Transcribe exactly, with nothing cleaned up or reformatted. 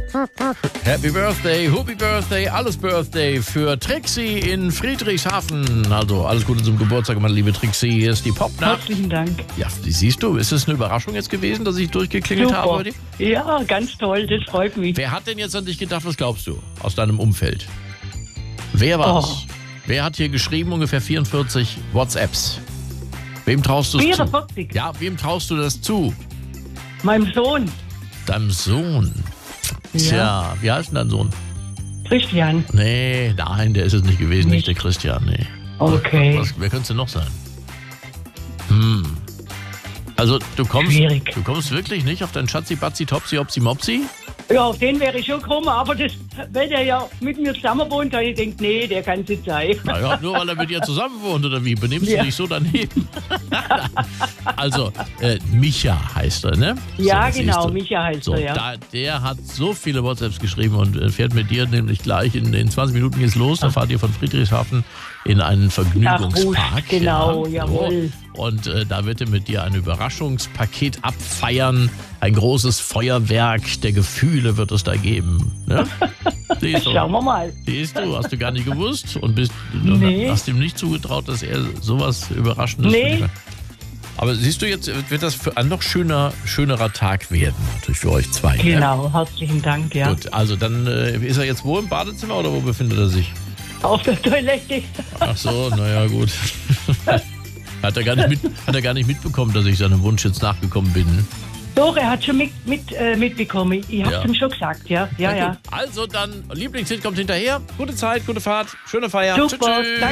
Happy Birthday, Happy Birthday, alles Birthday für Trixie in Friedrichshafen. Also alles Gute zum Geburtstag, meine liebe Trixie. Hier ist die Popnacht. Herzlichen Dank. Ja, siehst du, ist es eine Überraschung jetzt gewesen, dass ich durchgeklingelt Super. habe bei dir? Ja, ganz toll, das freut mich. Wer hat denn jetzt an dich gedacht, was glaubst du, aus deinem Umfeld? Wer war's? Oh. Wer hat hier geschrieben, ungefähr vierundvierzig WhatsApps? Wem traust du es zu? vierundvierzig? Ja, wem traust du das zu? Meinem Sohn, Deinem Sohn. Tja, Ja. wie heißt denn dein Sohn? Christian. Nee, nein, der ist es nicht gewesen, nicht, Nicht? der Christian, nee. Okay. Was, wer könnte es denn noch sein? Hm. Also, du kommst, Schwierig. du kommst wirklich nicht auf deinen Schatzi, Batzi, Topsi, Opsi, Mopsi? Ja, auf den wäre ich schon gekommen, aber das, weil der ja mit mir zusammen wohnt, da ich denke, nee, der kann es nicht sein. Naja, nur weil er mit dir zusammen wohnt, oder wie? Benimmst Ja. du dich so daneben? Also, äh, Micha heißt er, ne? Ja, das siehst genau, du. Micha heißt So, er, ja. da, der hat so viele WhatsApps geschrieben und äh, fährt mit dir nämlich gleich in, in zwanzig Minuten geht's los. Da fahrt ihr von Friedrichshafen in einen Vergnügungspark. Ach, genau, ja, jawohl. So. Und äh, da wird er mit dir ein Überraschungspaket abfeiern. Ein großes Feuerwerk der Gefühle wird es da geben. Ne? Siehst du? Schauen wir mal. Siehst du, hast du gar nicht gewusst und bist, Nee. hast ihm nicht zugetraut, dass er sowas Überraschendes Nee. für dich macht. Aber siehst du, jetzt wird das für ein noch schöner, schönerer Tag werden, natürlich für euch zwei. Ne? Genau, herzlichen Dank, ja. Gut, also dann äh, ist er jetzt wo im Badezimmer oder wo befindet er sich? Auf der Toilette. Ach so, naja, gut. Hat er, gar nicht mit, hat er gar nicht mitbekommen, dass ich seinem Wunsch jetzt nachgekommen bin. Doch, er hat schon mit, mit, äh, mitbekommen. Ich hab's Ja. ihm schon gesagt, ja. Ja, Na ja. gut. Also dann, Lieblingshit kommt hinterher. Gute Zeit, gute Fahrt, schöne Feier. Super, Tschüss, tschüss.